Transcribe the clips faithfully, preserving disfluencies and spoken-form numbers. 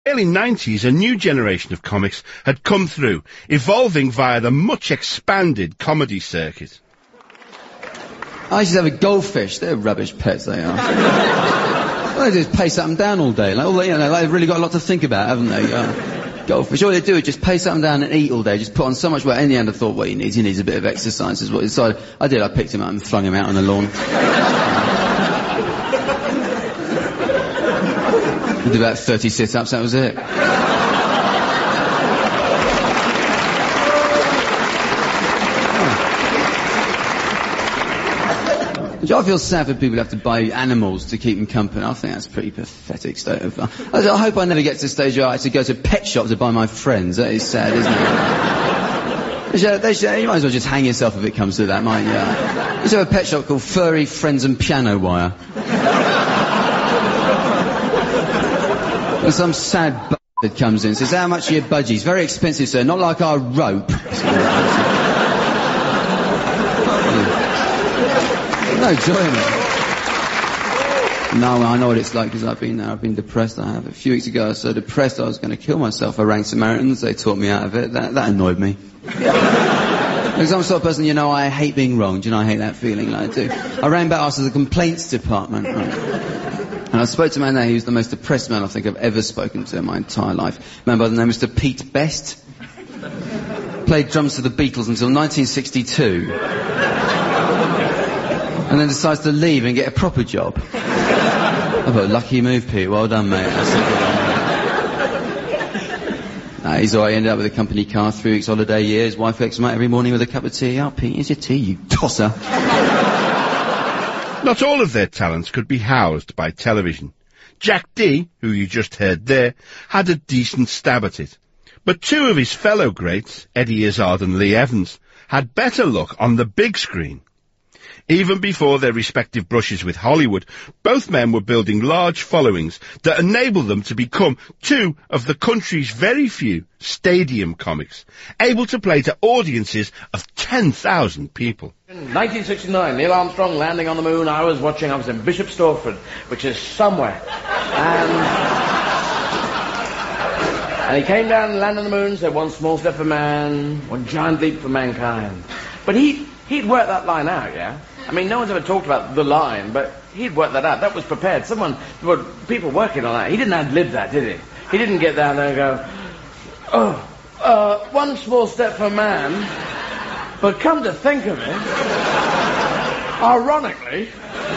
early nineties, a new generation of comics had come through, evolving via the much expanded comedy circuit. I used to have a goldfish. They're rubbish pets, they are. All they do is pace up and down all day. Like, all they, you know, they've really got a lot to think about, haven't they? Uh, goldfish. All they do is just pace up and down and eat all day. Just put on so much weight. In the end, I thought what he needs, he needs a bit of exercise. Is what he decided. I did. I picked him up and flung him out on the lawn. I did about thirty sit-ups. That was it. I feel sad for people who have to buy animals to keep them company. I think that's a pretty pathetic state of... I, I hope I never get to the stage where I have to go to a pet shop to buy my friends. That is sad, isn't it? They should, they should, you might as well just hang yourself if it comes to that, mightn't you? You should have a pet shop called Furry Friends and Piano Wire. And some sad b*** that comes in and says, how much are your budgies? Very expensive, sir. Not like our rope. No joy in it. No, I know what it's like because I've been there. I've been depressed. I have. A few weeks ago, I was so depressed I was going to kill myself. I rang Samaritans. They talked me out of it. That, that annoyed me. Because I'm the sort of person, you know, I hate being wronged. You know, I hate that feeling like I do. I rang back after the complaints department. Right? And I spoke to a man there. He was the most depressed man I think I've ever spoken to in my entire life. A man by the name of Mister Pete Best. Played drums for the Beatles until nineteen sixty-two. And then decides to leave and get a proper job. I thought, lucky move, Pete. Well done, mate. Nah, he's alright. He ended up with a company car, three weeks holiday year. His wife wakes him up every morning with a cup of tea. Oh, Pete, here's your tea, you tosser. Not all of their talents could be housed by television. Jack Dee, who you just heard there, had a decent stab at it. But two of his fellow greats, Eddie Izzard and Lee Evans, had better luck on the big screen. Even before their respective brushes with Hollywood, both men were building large followings that enabled them to become two of the country's very few stadium comics, able to play to audiences of ten thousand people. In nineteen sixty-nine, Neil Armstrong landing on the moon, I was watching, I was in Bishop Stortford, which is somewhere. And, and he came down and landed on the moon and said, one small step for man, one giant leap for mankind. But he, he'd worked that line out, yeah? I mean, no one's ever talked about the line, but he'd worked that out. That was prepared. Someone, there were people working on that. He didn't ad-lib that, did he? He didn't get down there and go, oh, uh, one small step for man, but come to think of it, ironically,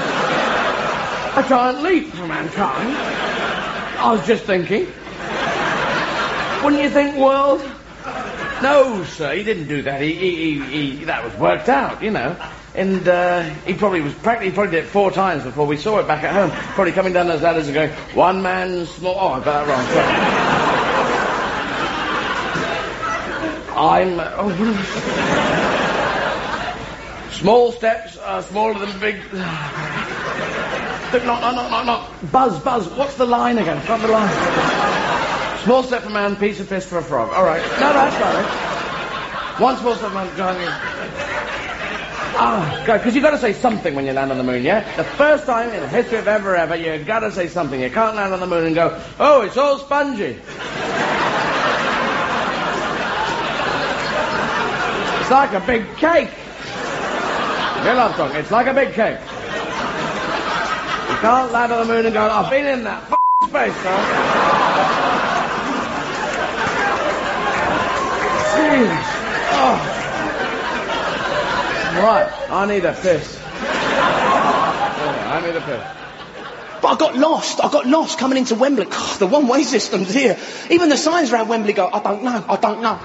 a giant leap for mankind. I was just thinking, wouldn't you think, world? No, sir, he didn't do that. He, he, he, he that was worked out, you know. And uh, he probably was practically, he probably did it four times before we saw it back at home. Probably coming down those ladders and going, one man small... Oh, I got that wrong. I'm... Uh, oh, small steps are smaller than big... No, no, no, no, no. Buzz, buzz. What's the line again? What's the line? Small step for man, piece of fist for a frog. All right. No, that's got it. One small step for man, giant... Ah, because you've got to say something when you land on the moon, yeah? The first time in the history of ever, ever, you've got to say something. You can't land on the moon and go, oh, it's all spongy. It's like a big cake. Neil Armstrong, it's like a big cake. You can't land on the moon and go, I've been in that f***ing space, son. Jeez. Oh. Right, I need a piss. Yeah, I need a piss. But I got lost. I got lost coming into Wembley. God, the one-way system's here. Even the signs around Wembley go, I don't know, I don't know.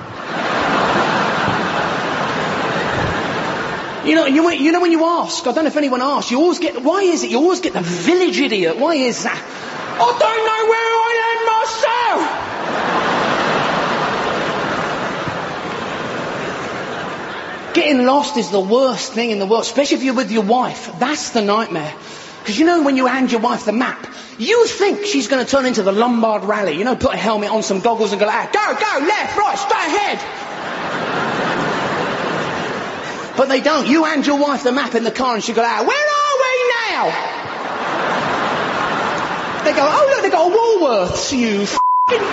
You know, you, you know when you ask, I don't know if anyone asks, you always get, why is it, you always get the village idiot. Why is that? I don't know where I am myself. Getting lost is the worst thing in the world, especially if you're with your wife. That's the nightmare. Because you know when you hand your wife the map, you think she's going to turn into the Lombard Rally. You know, put a helmet on, some goggles and go, ah, go, go, left, right, straight ahead. But they don't. You hand your wife the map in the car and she go, ah, where are we now? They go, oh look, they got a Woolworths, you f***ing